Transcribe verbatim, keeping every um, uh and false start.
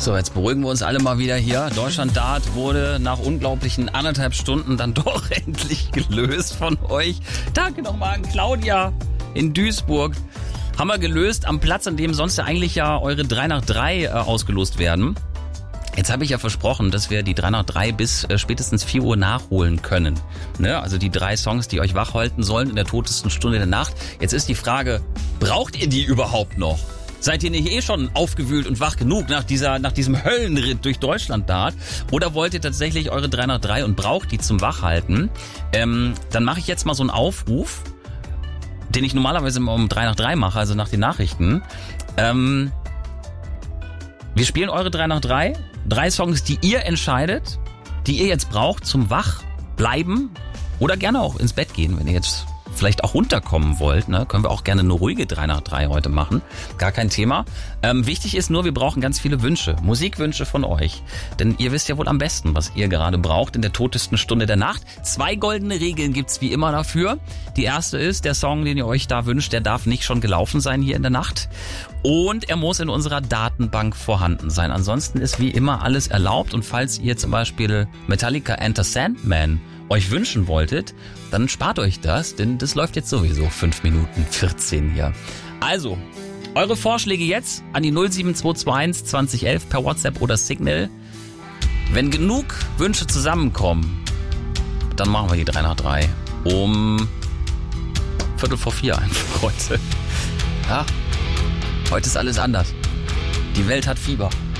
So, jetzt beruhigen wir uns alle mal wieder hier. Deutschland Dart wurde nach unglaublichen anderthalb Stunden dann doch endlich gelöst von euch. Danke nochmal an Claudia in Duisburg. Haben wir gelöst am Platz, an dem sonst ja eigentlich ja eure drei nach drei äh, ausgelost werden. Jetzt habe ich ja versprochen, dass wir die drei nach drei bis äh, spätestens vier Uhr nachholen können. Ne? Also die drei Songs, die euch wach halten sollen in der totesten Stunde der Nacht. Jetzt ist die Frage, braucht ihr die überhaupt noch? Seid ihr nicht eh schon aufgewühlt und wach genug nach dieser, nach diesem Höllenritt durch Deutschland Dart? Oder wollt ihr tatsächlich eure drei nach drei und braucht die zum Wachhalten? Ähm, dann mache ich jetzt mal so einen Aufruf, den ich normalerweise immer um drei nach drei mache, also nach den Nachrichten. Ähm, wir spielen eure drei nach drei. Drei Songs, die ihr entscheidet, die ihr jetzt braucht zum Wachbleiben oder gerne auch ins Bett gehen, wenn ihr jetzt vielleicht auch runterkommen wollt. Ne? Können wir auch gerne eine ruhige drei nach drei heute machen. Gar kein Thema. Ähm, wichtig ist nur, wir brauchen ganz viele Wünsche, Musikwünsche von euch. Denn ihr wisst ja wohl am besten, was ihr gerade braucht in der totesten Stunde der Nacht. Zwei goldene Regeln gibt's wie immer dafür. Die erste ist, der Song, den ihr euch da wünscht, der darf nicht schon gelaufen sein hier in der Nacht. Und er muss in unserer Datenbank vorhanden sein. Ansonsten ist wie immer alles erlaubt. Und falls ihr zum Beispiel Metallica Enter Sandman euch wünschen wolltet, dann spart euch das, denn das läuft jetzt sowieso fünf Minuten vierzehn hier. Also, eure Vorschläge jetzt an die null sieben zwei zwei eins zwanzig elf per WhatsApp oder Signal. Wenn genug Wünsche zusammenkommen, dann machen wir die drei nach drei um Viertel vor vier einfach heute. Ja, heute ist alles anders. Die Welt hat Fieber.